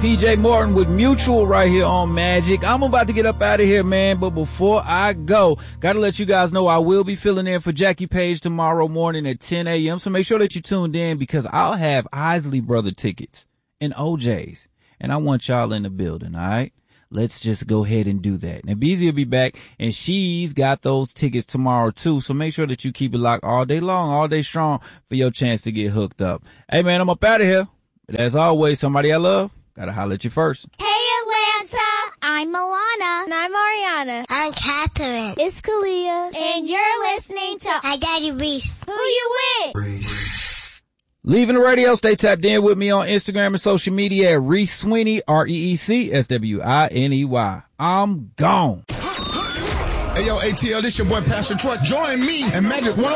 PJ Morton with Mutual right here on Magic. I'm about to get up out of here, man, but before I go, gotta let you guys know I will be filling in for Jackie Page tomorrow morning at 10 a.m. So make sure that you tuned in because I'll have Isley Brother tickets and OJ's, and I want y'all in the building, all right? Let's just go ahead and do that. Now, Beezy will be back, and she's got those tickets tomorrow, too. So make sure that you keep it locked all day long, all day strong for your chance to get hooked up. Hey, man, I'm up out of here. But as always, somebody I love, gotta holler at you first. Hey, Atlanta. I'm Milana. And I'm Ariana. I'm Catherine. It's Kalia. And you're listening to My Daddy Reese. Who You With? Leaving the radio, stay tapped in with me on Instagram and social media at Reese Sweeney, ReeseSwiney. I'm gone. Hey, yo, ATL, this your boy Pastor Troy. Join me and Magic 105.